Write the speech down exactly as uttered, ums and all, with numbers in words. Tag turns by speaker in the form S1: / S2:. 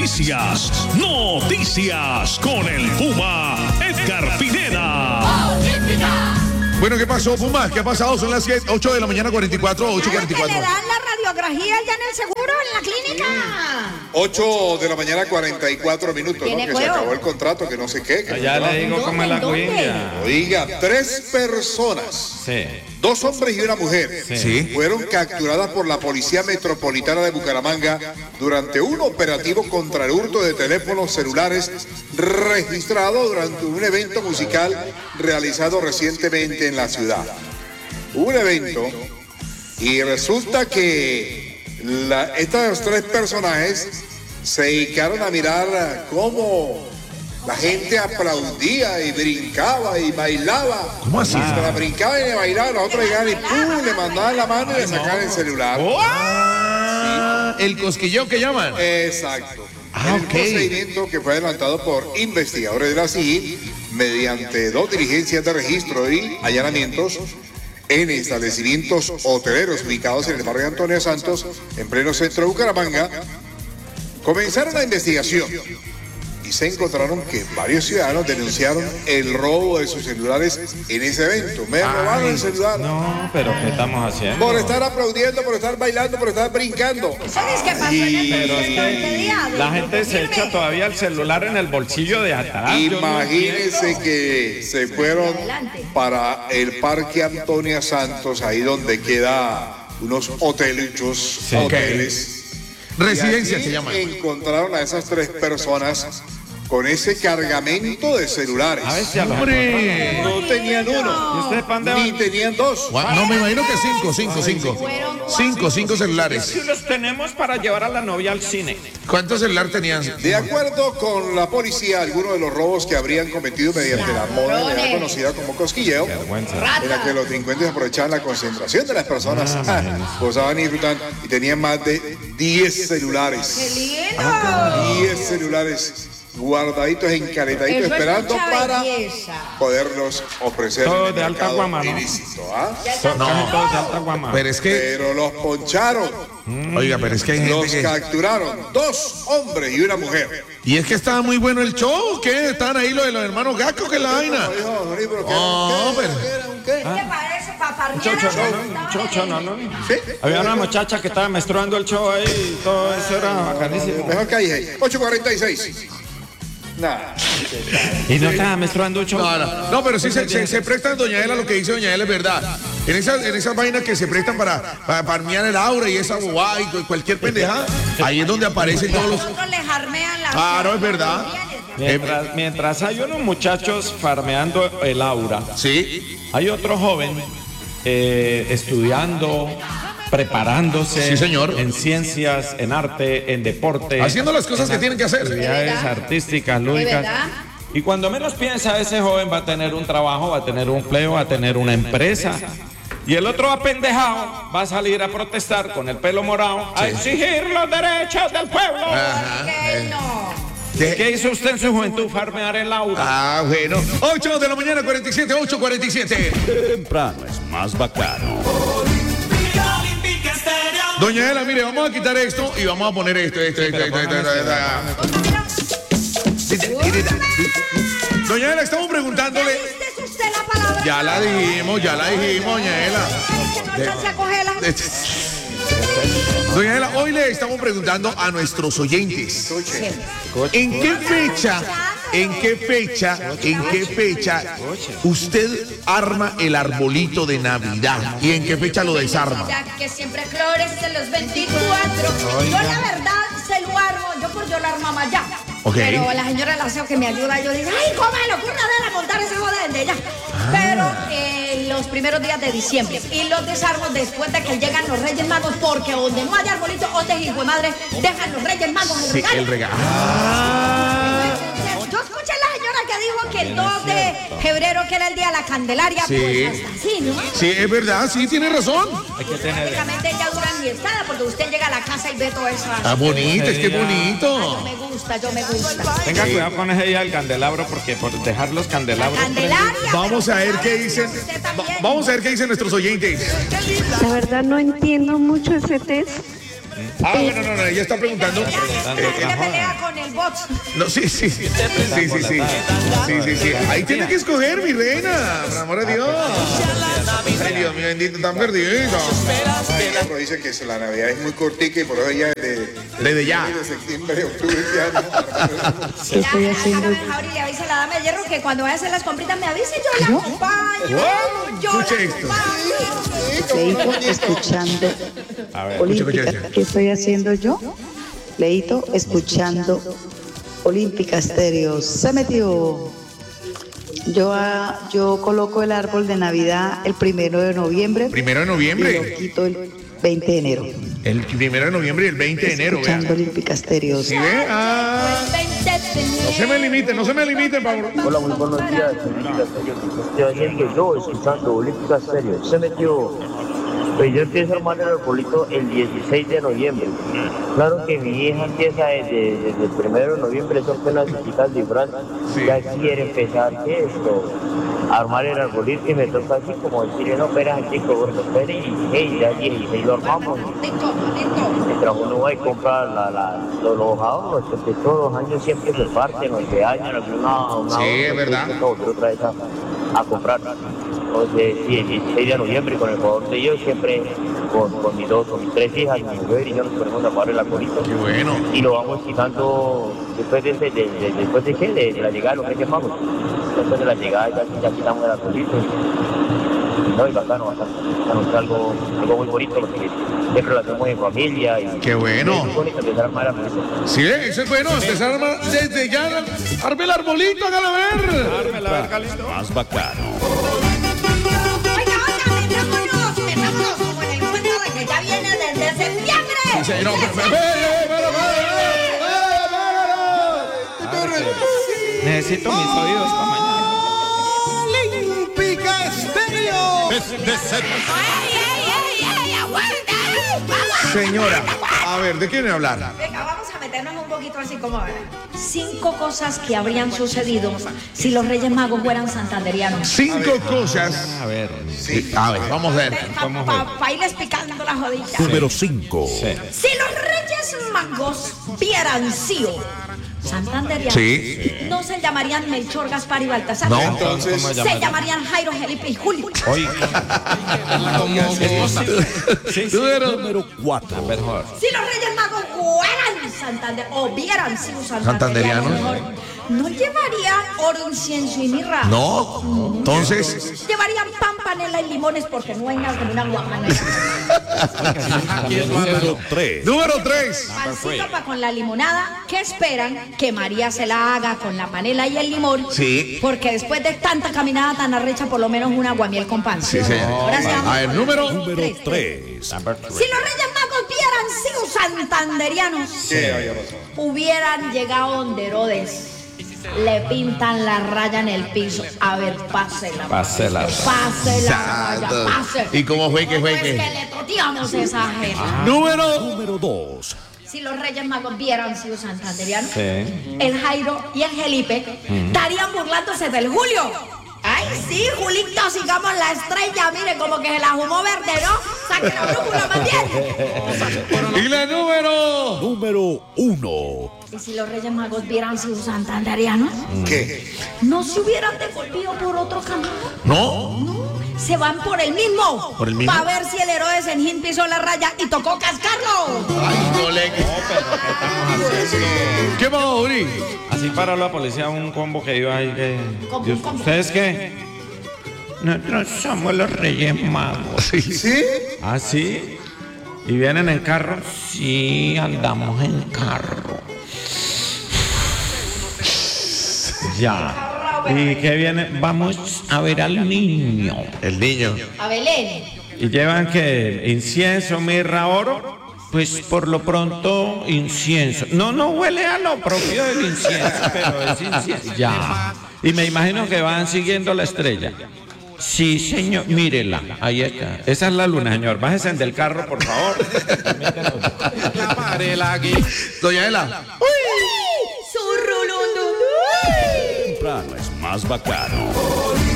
S1: Noticias, noticias con el Puma Edgar Pineda.
S2: Bueno, ¿qué pasó, Puma? ¿Qué ha pasado? Son las ocho de la mañana, cuarenta y cuatro, ocho cuarenta y cuatro.
S3: ¿Le dan la radiografía ya en el seguro, en la clínica?
S4: ocho de la mañana, cuarenta y cuatro minutos, ¿no? Que
S3: juego?
S4: se acabó el contrato, que no sé qué. Que
S5: Ya
S4: no
S5: le digo cómo es la cuindia.
S4: Oiga, tres personas,
S5: Sí.
S4: dos hombres y una mujer,
S2: Sí.
S4: fueron capturadas por la Policía Metropolitana de Bucaramanga durante un operativo contra el hurto de teléfonos celulares registrado durante un evento musical realizado recientemente en la ciudad. Un evento, y resulta que la, estos tres personajes se dedicaron a mirar cómo la gente aplaudía y brincaba y bailaba.
S2: ¿Cómo así?
S4: Se la brincaba y le bailaba, los otros llegaban y ¡pum! Le mandaban la mano y le sacaban el celular.
S2: Ah, el cosquilleo que llaman.
S4: Exacto.
S2: Ah,
S4: el
S2: ok.
S4: procedimiento que fue adelantado por investigadores de la C I G mediante dos diligencias de registro y allanamientos en establecimientos hoteleros ubicados en el barrio Antonio Santos, en pleno centro de Bucaramanga. Comenzaron la investigación y se encontraron que varios ciudadanos denunciaron el robo de sus celulares en ese evento. Me robaron el celular.
S5: No, pero ¿qué estamos haciendo?
S4: Por estar aplaudiendo, por estar bailando, por estar brincando.
S3: Eso es que pasó en el
S5: Pero es
S3: concierto, ¿qué
S5: que
S3: diablos?
S5: la gente se echa todavía el celular en el bolsillo de atrás. Yo no
S4: Imagínense
S5: entiendo.
S4: que se fueron para el Parque Antonia Santos, ahí donde queda unos hotelitos,
S5: Sí.
S4: hoteles.
S2: Residencia
S4: Y allí
S2: se llaman.
S4: encontraron a esas tres personas con ese cargamento de celulares.
S5: A ver si a los
S2: ¡Hombre!
S4: No tenían uno,
S5: ¿Y ustedes pan de
S4: ni tenían dos.
S2: Gua- No, me imagino que cinco, cinco, cinco. Cinco, cinco celulares.
S5: Si los tenemos para llevar a la novia al cine.
S2: ¿Cuántos celulares tenían?
S4: De acuerdo con la policía, algulos de los robos que habrían cometido mediante la modalidad conocida como cosquilleo, en la que los delincuentes aprovechaban la concentración de las personas, gozaban y disfrutaban, y tenían más de diez
S3: ¡Qué
S4: celulares.
S3: lindo!
S4: diez celulares guardaditos, encaretaditos,
S3: Eso es
S4: esperando
S3: mucha
S4: para
S3: belleza.
S4: poderlos ofrecer
S5: Todo
S4: en el
S5: de alta
S4: mercado
S5: guama, ¿no?
S4: ilícito, ¿ah?
S5: Casi todos de alta guama.
S2: Pero es que,
S4: Pero los poncharon,
S2: oiga, pero es que hay
S4: los
S2: gente que...
S4: capturaron, dos hombres y una mujer.
S2: Y es que estaba muy bueno el show, ¿qué? Estaban ahí los de los hermanos Gaco, que es la vaina.
S4: Dijo, "Johnny, pero ¿qué?
S2: No,
S4: ¿Qué?
S2: pero-
S4: ¿Qué era? ¿Un qué?"
S3: ¿Qué parece? ¿Para farmear
S5: Chocho,
S3: a-
S5: no, no, chocho, no, no.
S4: ¿Sí?
S5: Había una muchacha que estaba menstruando el show ahí y todo eso era bacanísimo.
S4: Mejor que ahí. ocho cuarenta y seis. Nada.
S5: Y no estaba menstruando el show.
S2: No, no, no, pero sí se, se, se prestan, doña Ela, lo que dice doña Ela es verdad. En esas, en esas vainas que se prestan para, para farmear el aura y esa bobada y cualquier pendejada, ahí es donde aparecen todos los...
S3: Nosotros les armean la...
S2: Claro, es verdad.
S5: Mientras, mientras hay unos muchachos farmeando el aura,
S2: Sí,
S5: hay otro joven eh, estudiando, preparándose
S2: Sí, señor.
S5: en ciencias, en arte, en deporte,
S2: haciendo las cosas
S5: en
S2: que tienen que hacer.
S5: actividades
S3: verdad?
S5: artísticas,
S3: ¿De
S5: lúdicas.
S3: verdad?
S5: Y cuando menos piensa, ese joven va a tener un trabajo, va a tener un empleo, va a tener una empresa. Y el otro apendejado va a salir a protestar con el pelo morado, a exigir los derechos del pueblo.
S2: Ajá.
S3: Que no.
S2: ¿Qué?
S5: ¿Qué hizo usted en su juventud? Farmear el aura.
S2: Ah, bueno. ocho de la mañana, cuarenta y siete, ocho cuarenta y siete.
S1: Temprano es más bacano.
S2: Doña Ela, mire, vamos a quitar esto y vamos a poner esto, esto, esto, esto, esto, esto, esto. Doña Ela, estamos preguntándole.
S3: ¿Viste usted la palabra?
S2: Ya la dijimos, ya la dijimos, doña Ela.
S3: Es que no alcancé a cogerla.
S2: Doña Ela, hoy le estamos preguntando a nuestros oyentes. ¿En qué fecha, en qué fecha, en qué fecha usted arma el arbolito de Navidad? ¿Y en qué fecha lo desarma?
S3: Ya que siempre florece los veinticuatro. Yo la verdad se lo armo, yo por yo la armaba ya.
S2: Ok.
S3: Pero la señora del aseo que me ayuda, yo digo, ay, ¿cómo me le ocurre a montar ese joder de ella? Pero eh, los primeros días de diciembre. Y los desarmo después de que llegan los Reyes Magos, porque donde no haya arbolito, donde hijo de madre, dejan los Reyes Magos el
S2: Sí,
S3: regalo.
S2: el regalo. Ah,
S3: Yo escuché a la señora que dijo que el dos de febrero, que era el día de la Candelaria,
S2: Sí.
S3: pues hasta así, ¿no?
S2: sí, es verdad, sí, tiene razón.
S5: Hay que tener.
S3: Prácticamente ella dura ni estada, porque usted llega a la casa y ve todo eso. así.
S2: Ah, bonito, es que
S3: Yo
S2: bonito.
S3: me gusta, yo me gusta.
S5: Tenga cuidado con ese día del candelabro, porque por dejar los candelabros.
S3: Candelaria.
S2: Vamos a ver
S3: pero
S2: qué
S3: ¿sabe
S2: dicen.
S3: usted
S2: va-
S3: también?
S2: Vamos a ver qué dicen nuestros oyentes.
S6: La verdad no entiendo mucho ese test.
S2: Ah, bueno, no, no, ella está preguntando.
S3: Ella, ella, ella pelea con el bot.
S2: No, sí, sí. Sí, sí, sí. Sí, sí, sí. Ahí tiene que escoger, mi reina. Por amor de Dios. Ay, Dios mío, bendito, tan perdido.
S4: Pero dice que la Navidad es muy cortica y por eso ella es de,
S2: Desde ya.
S4: de septiembre, octubre, ya.
S6: ¿Qué estoy haciendo?
S3: Ahora le avisa a la dama de hierro que cuando vaya a hacer las compritas me avise, yo la acompaño.
S2: Wow,
S3: Yo la
S2: escuche esto.
S3: acompaño.
S6: Leito, escuchando Olímpica.
S2: escuche, escuche.
S6: ¿Qué estoy haciendo yo? Leito, escuchando Olímpica Estéreo. Se metió. Yo, ah, yo coloco el árbol de Navidad el primero de noviembre.
S2: Primero de
S6: Y lo
S2: noviembre.
S6: quito el veinte de enero.
S2: El primero de noviembre y el veinte de enero,
S6: Escuchando
S2: vean.
S6: Olímpica Estéreo.
S2: ¿Sí ve? Ah, no se me limiten, no se me limiten, por favor.
S7: Hola, muy buenos días, Olímpica Estéreo. Estoy haciendo yo, escuchando Olímpica Estéreo. Se metió. Pues yo empiezo a armar el arbolito el dieciséis de noviembre. Claro que mi hija empieza desde, desde el primero de noviembre, eso apenas se quita el disfraz.
S2: Sí.
S7: Ya quiere empezar ¿qué esto? A armar el arbolito y me toca así como decirle, no, espera, chico, gordo, espera y dieciséis, ya dieciséis lo armamos.
S3: Listo, listo.
S7: Mientras uno va y compra la, la, los, los adornos, porque todos los años siempre se parten, o se dañan alguna una
S2: Sí, es verdad.
S7: volver otra vez a, a comprar. Entonces, sí, el dieciséis de noviembre, con el favor de Dios, siempre con, con mis dos, con mis tres hijas, mi mujer y yo nos ponemos a armar el arbolito.
S2: Qué bueno.
S7: Y lo vamos quitando después de, de, de, de- después de qué, de, de la llegada, lo que llamamos. Después de la llegada ya, ya quitamos el arbolito. No, y bacano, bacano. Bacano, es algo, algo muy bonito porque siempre lo hacemos en familia. Y
S2: Qué bueno.
S7: Es muy bonito empezar a armar el arbolito.
S2: Sí, eso es bueno. Empezar a armar desde ya. Arme el arbolito, hágalo ver.
S5: Ármela, a ver, Calito.
S1: Más bacano.
S3: Oiga, oiga, metámonos, metámonos como en el cuento de que ya viene desde septiembre.
S2: Sí, no, pero, pero, pero, pero, pero, pero.
S5: Necesito mis oídos para mañana.
S2: Olímpica Estéreo.
S3: ¡Ey, ey, ey, ey! ¡Aguanta! ¡Vamos!
S2: Señora, a ver, ¿de qué viene a hablar?
S3: Venga, vamos a meternos un poquito así como ahora. Cinco cosas que habrían sucedido si los Reyes Magos fueran santanderianos.
S2: Cinco cosas.
S5: A ver.
S2: Sí, a ver, vamos a ver.
S3: Para irles picando la jodilla.
S1: Número cinco.
S5: Sí.
S3: Si los Reyes Magos vieran sido santanderianos,
S2: Sí.
S3: no se llamarían Melchor, Gaspar y Baltasar.
S2: No.
S4: Entonces,
S5: ¿Cómo
S3: Se llamarían Jairo, Felipe y Julio.
S5: Oiga. ¿Cómo es posible? Sí, sí.
S2: Número
S1: Cuatro.
S5: Mejor.
S3: Si los Reyes Magos fueran Santander o vieran sido
S2: Santanderianos.
S3: santanderianos, mejor, no llevarían oro, incienso y mirra.
S2: No. Entonces,
S3: Llevarían pan, panela y limones porque no hay nada como una guapanela.
S1: Número tres.
S2: número tres.
S3: Pancito pa' con la limonada. ¿Qué esperan? Que María se la haga con la panela y el limón.
S2: Sí.
S3: Porque después de tanta caminada tan arrecha, por lo menos una aguamiel con pan.
S2: Sí, señor.
S3: Ahora sí vamos.
S2: A ver, número.
S1: Número tres.
S3: Si los Reyes Magos vieran sido santanderianos,
S4: ¿qué había pasado?
S3: hubieran llegado donde Herodes. Le pintan la raya en el piso. A ver, pásela.
S5: Pásela.
S3: Pase la raya,
S2: Santo.
S3: pase.
S2: ¿Y cómo fue que fue
S3: ¿Cómo es
S2: que?
S3: que le toteamos esa gente?
S2: Número.
S1: Número dos.
S3: Si los Reyes Magos vieran sido santanderianos,
S5: Sí.
S3: el Jairo y el Felipe estarían burlándose del Julio. Ay, sí, Julito, sigamos la estrella. Mire, como que se la fumó verde, ¿no? Saque la brújula más bien.
S2: Y la número.
S1: Número uno.
S3: Y si los Reyes Magos vieran sido santanderianos,
S4: ¿Qué?
S3: ¿no se hubieran devolvido por otro camino?
S2: No.
S3: Se van por el mismo.
S2: ¿Por el mismo?
S3: Para ver si el Herodes en Gin pisó la raya y tocó cascarlo.
S2: Ay, no le. ¿Qué más, Uri?
S5: Así paró la policía un combo que iba ahí. Que...
S3: ¿Cómo,
S5: Dios,
S3: cómo?
S5: ¿Ustedes qué? Nosotros somos los Reyes Magos.
S4: ¿Sí?
S5: ¿Ah, sí? ¿Y vienen en carro? Sí, andamos en carro. Ya. ¿Y qué viene? Vamos a ver al niño.
S2: El niño.
S3: A Belén.
S5: ¿Y llevan qué? ¿Incienso, mirra, oro? Pues por lo pronto, incienso. No, no huele a lo propio del incienso, pero es incienso. Ya. Y me imagino que van siguiendo la estrella. Sí, señor, mírela, ahí está. Esa es la luna, señor. Bájese del carro, por favor.
S2: Doña Ela.
S3: Surrulundu.
S1: Temprano es más bacano.